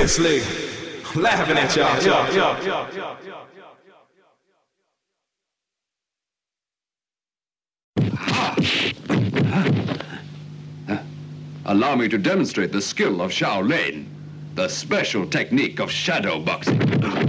Seriously, I'm laughing at y'all. Allow me to demonstrate the skill of Shaolin, the special technique of shadow boxing.